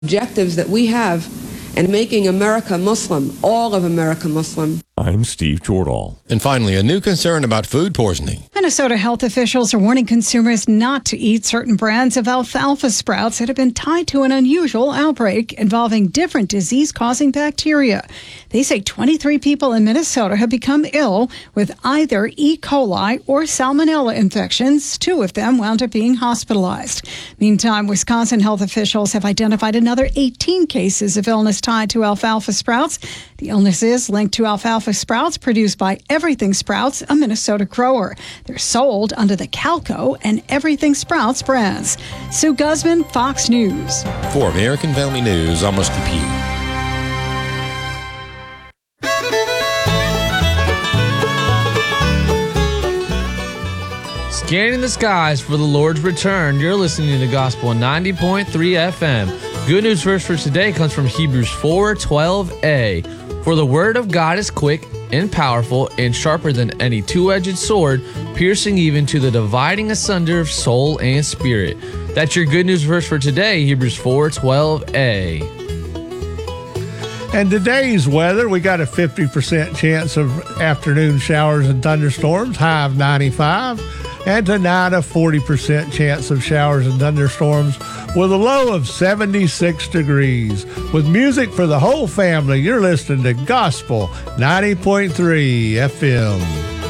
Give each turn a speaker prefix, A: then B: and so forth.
A: objectives that we have in making America Muslim, all of America Muslim.
B: I'm Steve Jordahl.
C: And finally, a new concern about food poisoning.
D: Minnesota health officials are warning consumers not to eat certain brands of alfalfa sprouts that have been tied to an unusual outbreak involving different disease-causing bacteria. They say 23 people in Minnesota have become ill with either E. coli or salmonella infections. 2 of them wound up being hospitalized. Meantime, Wisconsin health officials have identified another 18 cases of illness tied to alfalfa sprouts. The illness is linked to alfalfa sprouts produced by Everything Sprouts, a Minnesota grower. They're sold under the Calco and Everything Sprouts brands. Sue Guzman, Fox News.
C: For American Family News, I'm Rusty Pugh.
E: Scanning the skies for the Lord's return, you're listening to Gospel 90.3 FM. Good news verse for today comes from Hebrews 4:12a. For the word of God is quick and powerful and sharper than any two-edged sword, piercing even to the dividing asunder of soul and spirit. That's your good news verse for today, Hebrews 4:12a.
F: And today's weather, we got a 50% chance of afternoon showers and thunderstorms, high of 95. And tonight, a 40% chance of showers and thunderstorms with a low of 76 degrees. With music for the whole family, you're listening to Gospel 90.3 FM.